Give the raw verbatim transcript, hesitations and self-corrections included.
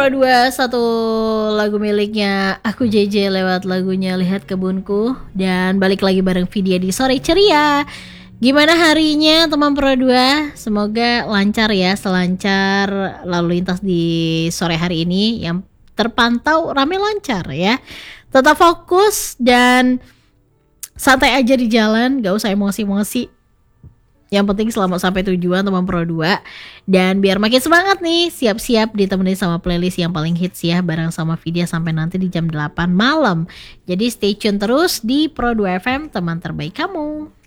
Pro dua, satu lagu miliknya Aku J J lewat lagunya Lihat Kebunku. Dan balik lagi bareng Vidya di Sore Ceria. Gimana harinya teman Pro dua? Semoga lancar ya, selancar lalu lintas di sore hari ini. Yang terpantau rame lancar ya. Tetap fokus dan santai aja di jalan, gak usah emosi-emosi. Yang penting selamat sampai tujuan teman Pro dua. Dan biar makin semangat nih, siap-siap ditemenin sama playlist yang paling hits ya, bareng sama Vidya sampai nanti di jam delapan malam. Jadi stay tune terus di Pro dua F M, teman terbaik kamu.